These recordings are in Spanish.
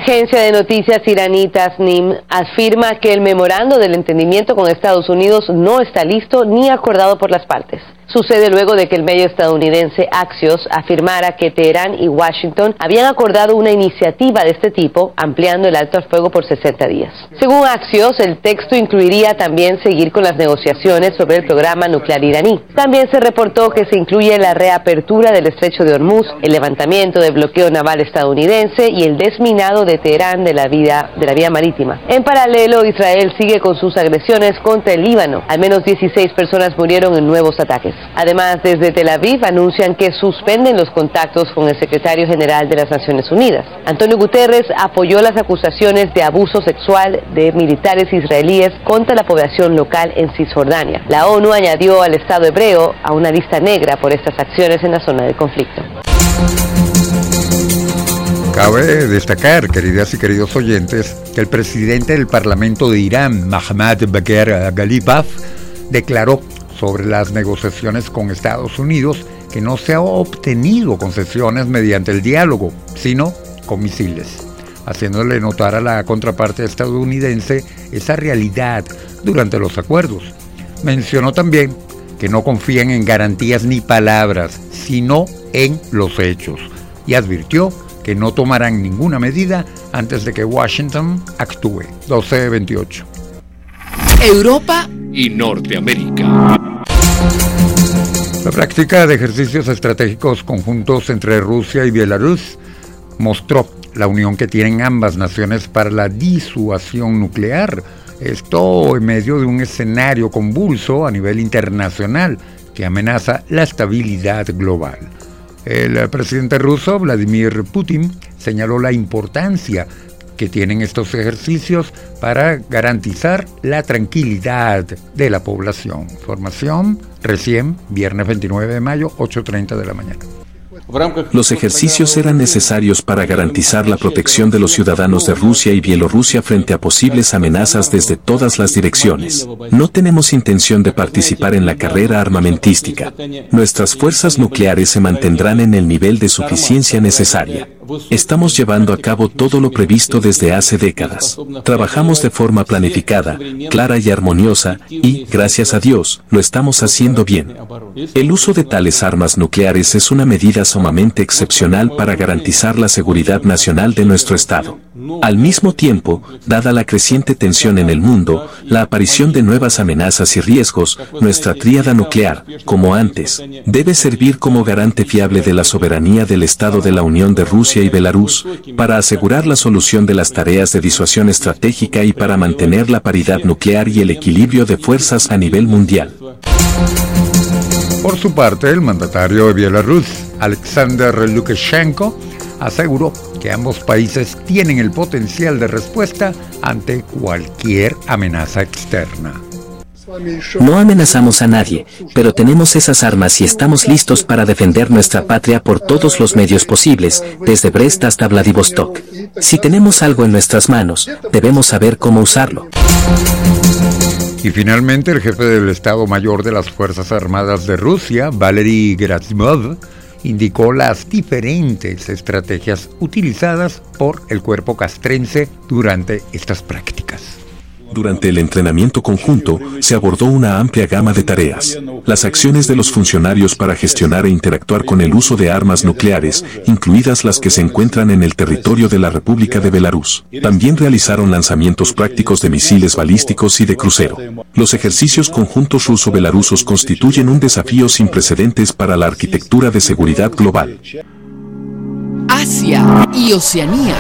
agencia de noticias iraní Tasnim afirma que el memorando del entendimiento con Estados Unidos no está listo ni acordado por las partes. Sucede luego de que el medio estadounidense Axios afirmara que Teherán y Washington habían acordado una iniciativa de este tipo, ampliando el alto al fuego por 60 días. Según Axios, el texto incluiría también seguir con las negociaciones sobre el programa nuclear iraní. También se reportó que se incluye la reapertura del estrecho de Hormuz, el levantamiento del bloqueo naval estadounidense y el desminado de Teherán de la vía marítima. En paralelo, Israel sigue con sus agresiones contra el Líbano. Al menos 16 personas murieron en nuevos ataques. Además, desde Tel Aviv anuncian que suspenden los contactos con el secretario general de las Naciones Unidas. Antonio Guterres apoyó las acusaciones de abuso sexual de militares israelíes contra la población local en Cisjordania. La ONU añadió al Estado hebreo a una lista negra por estas acciones en la zona del conflicto. Cabe destacar, queridas y queridos oyentes, que el presidente del Parlamento de Irán, Mohammad Bagher Ghalibaf, declaró sobre las negociaciones con Estados Unidos que no se han obtenido concesiones mediante el diálogo, sino con misiles, haciéndole notar a la contraparte estadounidense esa realidad durante los acuerdos. Mencionó también que no confían en garantías ni palabras, sino en los hechos, y advirtió que no tomarán ninguna medida antes de que Washington actúe. 12:28. Europa y Norteamérica. La práctica de ejercicios estratégicos conjuntos entre Rusia y Bielorrusia mostró la unión que tienen ambas naciones para la disuasión nuclear. Esto en medio de un escenario convulso a nivel internacional que amenaza la estabilidad global. El presidente ruso, Vladimir Putin, señaló la importancia que tienen estos ejercicios para garantizar la tranquilidad de la población. Información recién, viernes 29 de mayo, 8:30 de la mañana. Los ejercicios eran necesarios para garantizar la protección de los ciudadanos de Rusia y Bielorrusia frente a posibles amenazas desde todas las direcciones. No tenemos intención de participar en la carrera armamentística. Nuestras fuerzas nucleares se mantendrán en el nivel de suficiencia necesaria. Estamos llevando a cabo todo lo previsto desde hace décadas. Trabajamos de forma planificada, clara y armoniosa, y, gracias a Dios, lo estamos haciendo bien. El uso de tales armas nucleares es una medida sumamente excepcional para garantizar la seguridad nacional de nuestro Estado. Al mismo tiempo, dada la creciente tensión en el mundo, la aparición de nuevas amenazas y riesgos, nuestra tríada nuclear, como antes, debe servir como garante fiable de la soberanía del Estado de la Unión de Rusia y Belarus, para asegurar la solución de las tareas de disuasión estratégica y para mantener la paridad nuclear y el equilibrio de fuerzas a nivel mundial. Por su parte, el mandatario de Bielorrusia, Alexander Lukashenko, aseguró que ambos países tienen el potencial de respuesta ante cualquier amenaza externa. No amenazamos a nadie, pero tenemos esas armas y estamos listos para defender nuestra patria por todos los medios posibles, desde Brest hasta Vladivostok. Si tenemos algo en nuestras manos, debemos saber cómo usarlo. Y finalmente, el jefe del Estado Mayor de las Fuerzas Armadas de Rusia, Valery Gerasimov, indicó las diferentes estrategias utilizadas por el cuerpo castrense durante estas prácticas. Durante el entrenamiento conjunto, se abordó una amplia gama de tareas. Las acciones de los funcionarios para gestionar e interactuar con el uso de armas nucleares, incluidas las que se encuentran en el territorio de la República de Belarus. También realizaron lanzamientos prácticos de misiles balísticos y de crucero. Los ejercicios conjuntos ruso-belarusos constituyen un desafío sin precedentes para la arquitectura de seguridad global. Asia y Oceanía.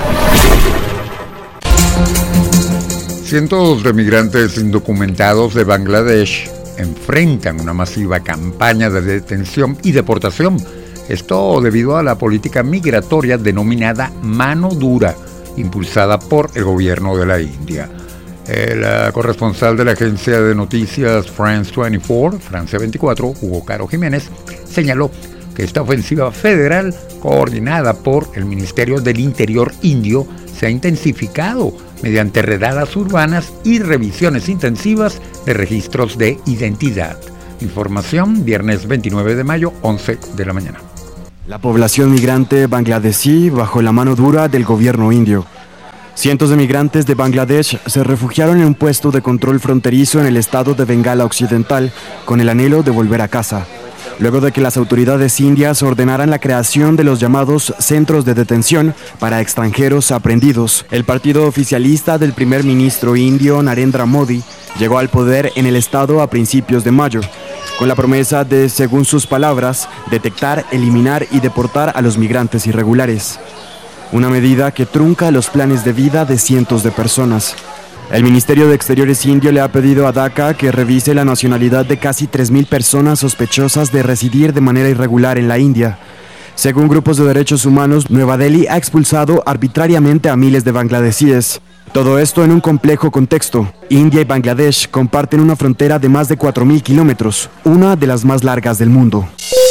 Cientos de migrantes indocumentados de Bangladesh enfrentan una masiva campaña de detención y deportación. Esto debido a la política migratoria denominada mano dura, impulsada por el gobierno de la India. El corresponsal de la agencia de noticias France 24, Francia 24, Hugo Caro Jiménez, señaló que esta ofensiva federal, coordinada por el Ministerio del Interior indio, se ha intensificado mediante redadas urbanas y revisiones intensivas de registros de identidad. Información, viernes 29 de mayo, 11 de la mañana. La población migrante bangladesí bajo la mano dura del gobierno indio. Cientos de migrantes de Bangladesh se refugiaron en un puesto de control fronterizo en el estado de Bengala Occidental con el anhelo de volver a casa, luego de que las autoridades indias ordenaran la creación de los llamados centros de detención para extranjeros aprehendidos. El partido oficialista del primer ministro indio Narendra Modi llegó al poder en el estado a principios de mayo, con la promesa de, según sus palabras, detectar, eliminar y deportar a los migrantes irregulares. Una medida que trunca los planes de vida de cientos de personas. El Ministerio de Exteriores indio le ha pedido a Dhaka que revise la nacionalidad de casi 3.000 personas sospechosas de residir de manera irregular en la India. Según grupos de derechos humanos, Nueva Delhi ha expulsado arbitrariamente a miles de bangladesíes. Todo esto en un complejo contexto. India y Bangladesh comparten una frontera de más de 4.000 kilómetros, una de las más largas del mundo.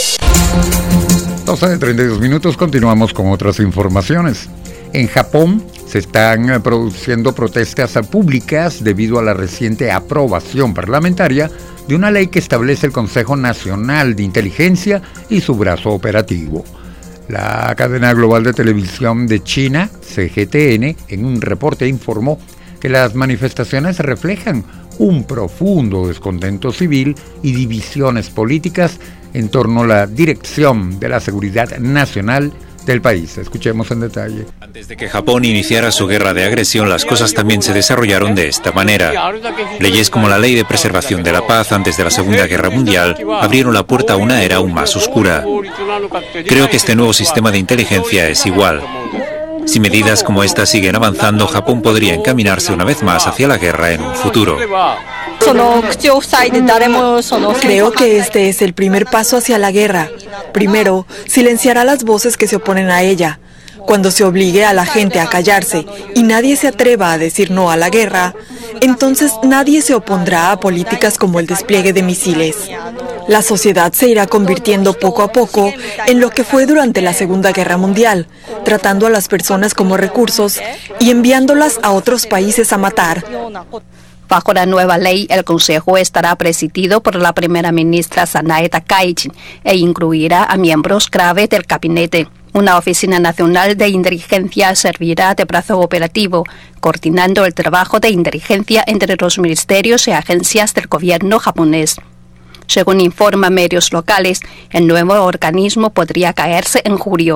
12:32, continuamos con otras informaciones. En Japón se están produciendo protestas públicas debido a la reciente aprobación parlamentaria de una ley que establece el Consejo Nacional de Inteligencia y su brazo operativo. La cadena global de televisión de China, CGTN, en un reporte informó que las manifestaciones reflejan un profundo descontento civil y divisiones políticas en torno a la dirección de la seguridad nacional del país. Escuchemos en detalle. Antes de que Japón iniciara su guerra de agresión, las cosas también se desarrollaron de esta manera. Leyes como la Ley de Preservación de la Paz antes de la Segunda Guerra Mundial abrieron la puerta a una era aún más oscura. Creo que este nuevo sistema de inteligencia es igual. Si medidas como esta siguen avanzando, Japón podría encaminarse una vez más hacia la guerra en un futuro. Creo que este es el primer paso hacia la guerra. Primero, silenciará las voces que se oponen a ella. Cuando se obligue a la gente a callarse y nadie se atreva a decir no a la guerra, entonces nadie se opondrá a políticas como el despliegue de misiles. La sociedad se irá convirtiendo poco a poco en lo que fue durante la Segunda Guerra Mundial, tratando a las personas como recursos y enviándolas a otros países a matar. Bajo la nueva ley, el Consejo estará presidido por la primera ministra Sanae Takaichi e incluirá a miembros clave del gabinete. Una oficina nacional de inteligencia servirá de brazo operativo, coordinando el trabajo de inteligencia entre los ministerios y agencias del gobierno japonés. Según informan medios locales, el nuevo organismo podría caerse en julio.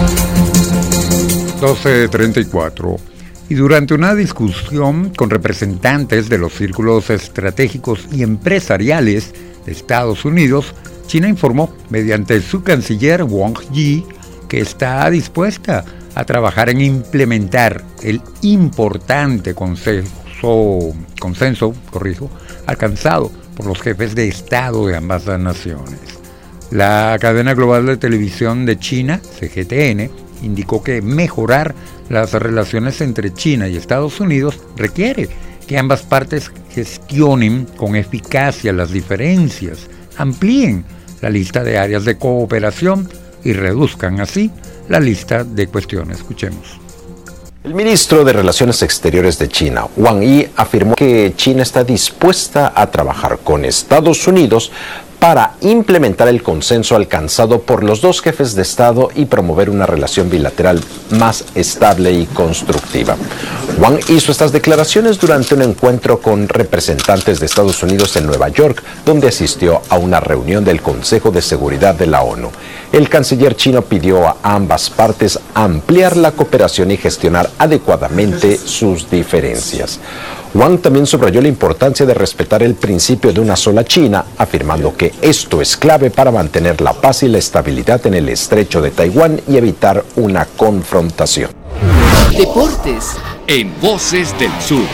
12:34. Y durante una discusión con representantes de los círculos estratégicos y empresariales de Estados Unidos, China informó mediante su canciller Wang Yi que está dispuesta a trabajar en implementar el importante consenso alcanzado por los jefes de Estado de ambas naciones. La cadena global de televisión de China, CGTN, indicó que mejorar las relaciones entre China y Estados Unidos requiere que ambas partes gestionen con eficacia las diferencias, amplíen la lista de áreas de cooperación y reduzcan así la lista de cuestiones. Escuchemos. El ministro de Relaciones Exteriores de China, Wang Yi, afirmó que China está dispuesta a trabajar con Estados Unidos para implementar el consenso alcanzado por los dos jefes de Estado y promover una relación bilateral más estable y constructiva. Wang hizo estas declaraciones durante un encuentro con representantes de Estados Unidos en Nueva York, donde asistió a una reunión del Consejo de Seguridad de la ONU. El canciller chino pidió a ambas partes ampliar la cooperación y gestionar adecuadamente sus diferencias. Wang también subrayó la importancia de respetar el principio de una sola China, afirmando que esto es clave para mantener la paz y la estabilidad en el estrecho de Taiwán y evitar una confrontación. Deportes en Voces del Sur.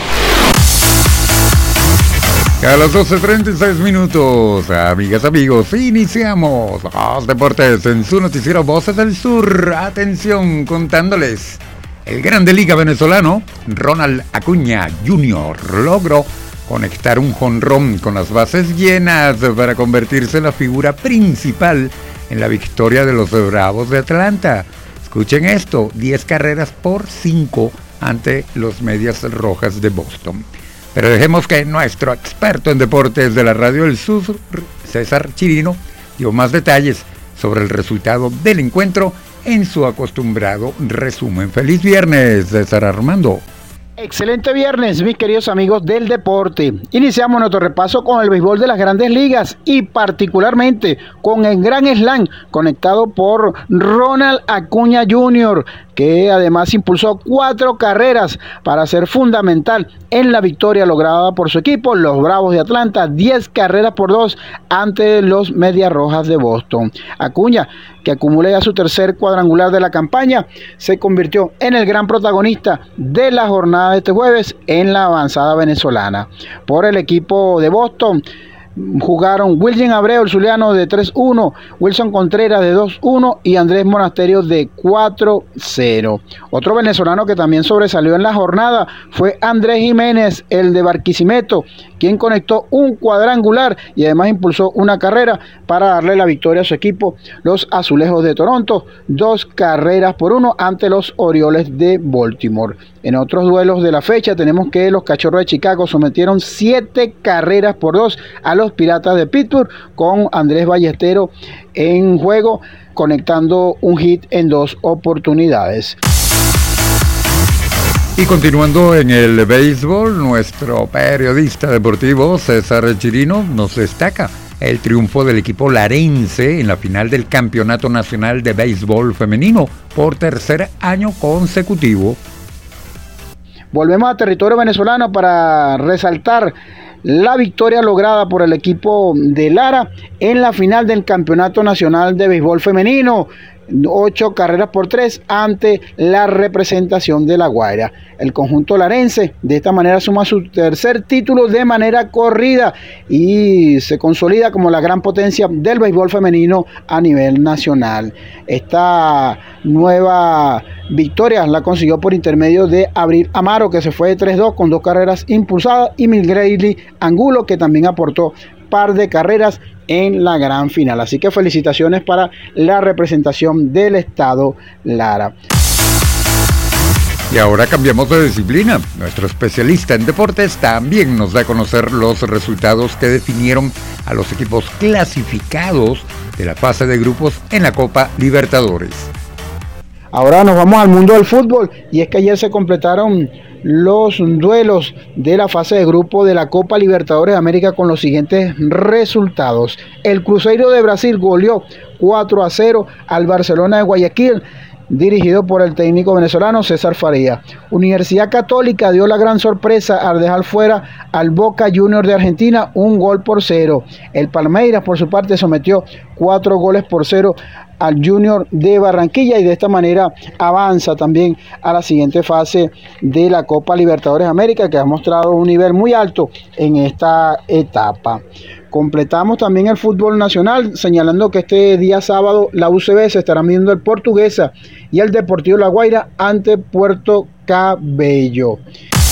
A las 12:36, amigas, amigos, iniciamos los deportes en su noticiero Voces del Sur. Atención, contándoles. El Grande Liga venezolano, Ronald Acuña Jr., logró conectar un jonrón con las bases llenas para convertirse en la figura principal en la victoria de los Bravos de Atlanta. Escuchen esto, 10 carreras por 5 ante los Medias Rojas de Boston. Pero dejemos que nuestro experto en deportes de la Radio del Sur, César Chirino, dio más detalles sobre el resultado del encuentro en su acostumbrado resumen. ¡Feliz viernes, César Armando! Excelente viernes, mis queridos amigos del deporte. Iniciamos nuestro repaso con el béisbol de las Grandes Ligas y particularmente con el Grand Slam conectado por Ronald Acuña Jr., que además impulsó 4 carreras para ser fundamental en la victoria lograda por su equipo, los Bravos de Atlanta, 10 carreras por 2 ante los Medias Rojas de Boston. Acuña, que acumula ya su tercer cuadrangular de la campaña, se convirtió en el gran protagonista de la jornada de este jueves en la avanzada venezolana. Por el equipo de Boston jugaron William Abreu, el zuliano, de 3-1, Wilson Contreras de 2-1 y Andrés Monasterio de 4-0. Otro venezolano que también sobresalió en la jornada fue Andrés Jiménez, el de Barquisimeto, quien conectó un cuadrangular y además impulsó una carrera para darle la victoria a su equipo, los Azulejos de Toronto, 2 carreras por 1 ante los Orioles de Baltimore. En otros duelos de la fecha tenemos que los Cachorros de Chicago sometieron 7 carreras por 2 a los Piratas de Pittsburgh, con Andrés Ballestero en juego, conectando un hit en 2 oportunidades. Y continuando en el béisbol, nuestro periodista deportivo César Chirino nos destaca el triunfo del equipo larense en la final del Campeonato Nacional de Béisbol Femenino por tercer año consecutivo. Volvemos a territorio venezolano para resaltar la victoria lograda por el equipo de Lara en la final del Campeonato Nacional de Béisbol Femenino. 8 carreras por 3 ante la representación de La Guaira. El conjunto larense de esta manera suma su tercer título de manera corrida y se consolida como la gran potencia del béisbol femenino a nivel nacional. Esta nueva victoria la consiguió por intermedio de Abril Amaro, que se fue de 3-2 con 2 carreras impulsadas, y Milgrady Angulo, que también aportó par de carreras en la gran final. Así que felicitaciones para la representación del estado Lara. Y ahora cambiamos de disciplina. Nuestro especialista en deportes también nos da a conocer los resultados que definieron a los equipos clasificados de la fase de grupos en la Copa Libertadores. Ahora nos vamos al mundo del fútbol, y es que ayer se completaron los duelos de la fase de grupo de la Copa Libertadores de América con los siguientes resultados. El Cruzeiro de Brasil goleó 4-0 al Barcelona de Guayaquil, dirigido por el técnico venezolano César Faría. Universidad Católica dio la gran sorpresa al dejar fuera al Boca Juniors de Argentina 1-0. El Palmeiras, por su parte, sometió 4-0 al Junior de Barranquilla, y de esta manera avanza también a la siguiente fase de la Copa Libertadores de América, que ha mostrado un nivel muy alto en esta etapa. Completamos también el fútbol nacional señalando que este día sábado la UCB se estará midiendo el Portuguesa y el Deportivo La Guaira ante Puerto Cabello.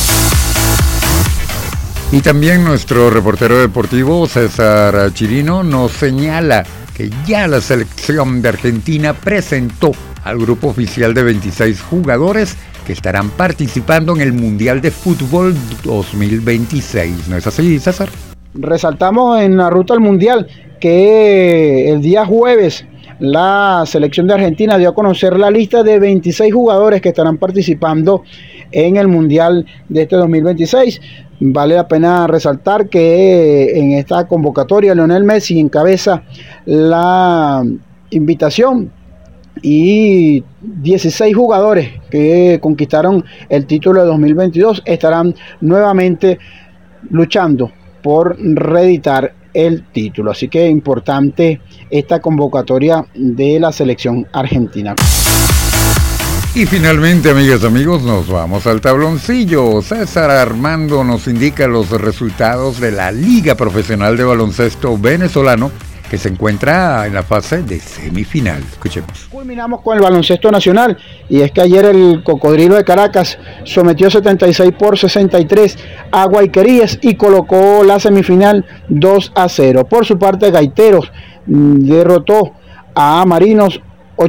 Y también nuestro reportero deportivo César Chirino nos señala que ya la selección de Argentina presentó al grupo oficial de 26 jugadores que estarán participando en el Mundial de Fútbol 2026. ¿No es así, César? Resaltamos en la ruta al Mundial que el día jueves la selección de Argentina dio a conocer la lista de 26 jugadores que estarán participando en el Mundial de este 2026. Vale la pena resaltar que en esta convocatoria Lionel Messi encabeza la invitación, y 16 jugadores que conquistaron el título de 2022 estarán nuevamente luchando por reeditar el título. Así que importante esta convocatoria de la selección argentina. Y finalmente, amigas y amigos, nos vamos al tabloncillo. César Armando nos indica los resultados de la Liga Profesional de Baloncesto Venezolano, que se encuentra en la fase de semifinal. Escuchemos. Culminamos con el baloncesto nacional, y es que ayer el Cocodrilo de Caracas sometió 76-63 a Guayquerías y colocó la semifinal 2-0. Por su parte, Gaiteros derrotó a Marinos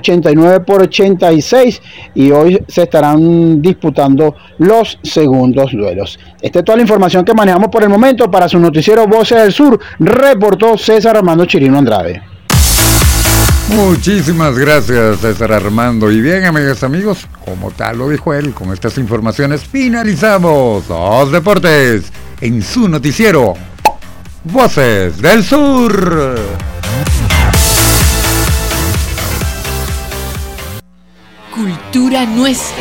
89-86, y hoy se estarán disputando los segundos duelos. Esta es toda la información que manejamos por el momento. Para su noticiero Voces del Sur, reportó César Armando Chirino Andrade. Muchísimas gracias, César Armando. Y bien, amigas, amigos, como tal lo dijo él, con estas informaciones finalizamos Los Deportes en su noticiero Voces del Sur. Cultura nuestra.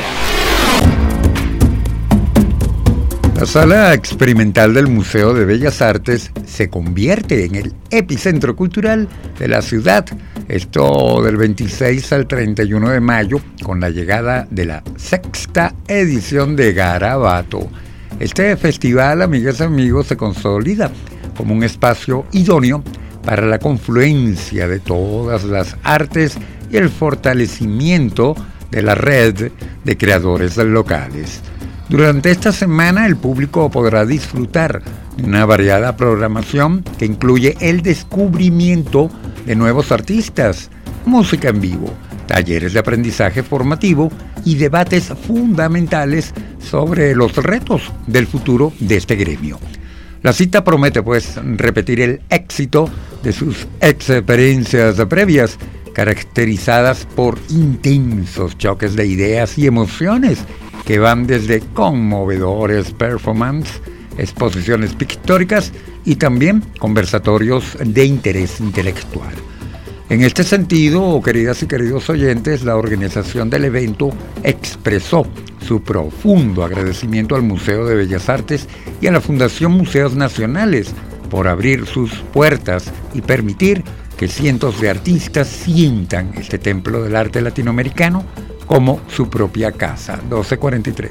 La sala experimental del Museo de Bellas Artes se convierte en el epicentro cultural de la ciudad. Esto del 26 al 31 de mayo, con la llegada de la 6ª edición de Garabato. Este festival, amigas y amigos, se consolida como un espacio idóneo para la confluencia de todas las artes y el fortalecimiento de la red de creadores locales. Durante esta semana el público podrá disfrutar de una variada programación que incluye el descubrimiento de nuevos artistas, música en vivo, talleres de aprendizaje formativo y debates fundamentales sobre los retos del futuro de este gremio. La cita promete, pues, repetir el éxito de sus experiencias previas, caracterizadas por intensos choques de ideas y emociones que van desde conmovedores performances, exposiciones pictóricas y también conversatorios de interés intelectual. En este sentido, queridas y queridos oyentes, la organización del evento expresó su profundo agradecimiento al Museo de Bellas Artes y a la Fundación Museos Nacionales por abrir sus puertas y permitir que cientos de artistas sientan este templo del arte latinoamericano como su propia casa. 12:43.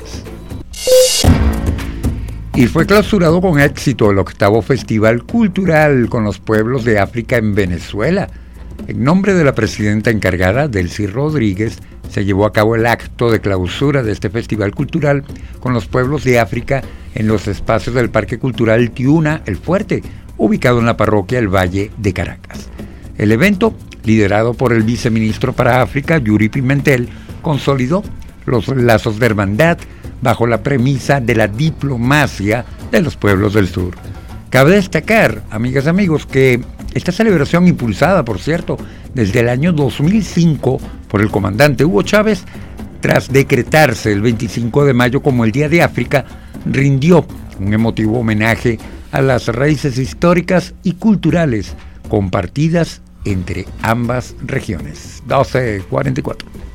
Y fue clausurado con éxito el 8º Festival Cultural con los Pueblos de África en Venezuela. En nombre de la presidenta encargada, Delcy Rodríguez, se llevó a cabo el acto de clausura de este festival cultural con los pueblos de África en los espacios del Parque Cultural Tiuna El Fuerte, ubicado en la parroquia El Valle de Caracas. El evento, liderado por el viceministro para África, Yuri Pimentel, consolidó los lazos de hermandad bajo la premisa de la diplomacia de los pueblos del sur. Cabe destacar, amigas y amigos, que esta celebración, impulsada, por cierto, desde el año 2005 por el comandante Hugo Chávez, tras decretarse el 25 de mayo como el Día de África, rindió un emotivo homenaje a las raíces históricas y culturales compartidas entre ambas regiones. 12:44.